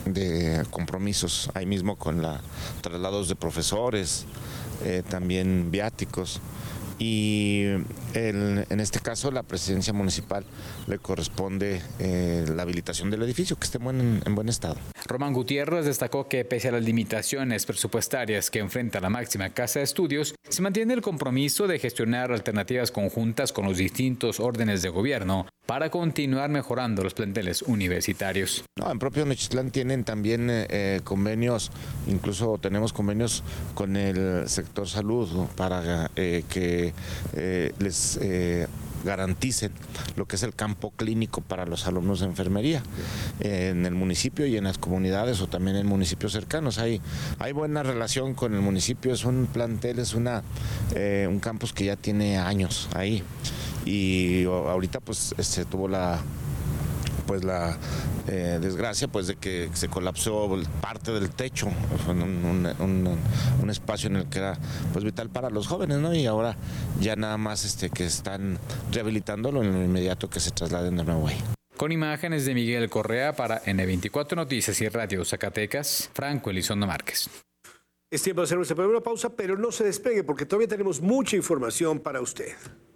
de compromisos ahí mismo con traslados de profesores, también viáticos. Y en este caso la presidencia municipal le corresponde la habilitación del edificio, que esté en buen estado. Román Gutiérrez destacó que pese a las limitaciones presupuestarias que enfrenta la máxima casa de estudios, se mantiene el compromiso de gestionar alternativas conjuntas con los distintos órdenes de gobierno para continuar mejorando los planteles universitarios. No, en propio Nochitlán tienen también convenios, incluso tenemos convenios con el sector salud, ¿no? Para que les garanticen lo que es el campo clínico para los alumnos de enfermería en el municipio y en las comunidades o también en municipios cercanos. Hay buena relación con el municipio, es un plantel, es un campus que ya tiene años ahí y ahorita pues se tuvo la desgracia pues de que se colapsó parte del techo, un espacio en el que era pues vital para los jóvenes, ¿no? Y ahora ya nada más que están rehabilitándolo en lo inmediato que se trasladen de nuevo ahí. Con imágenes de Miguel Correa para N24 Noticias y Radio Zacatecas, Franco Elizondo Márquez. Es tiempo de hacer nuestra primera pausa, pero no se despegue porque todavía tenemos mucha información para usted.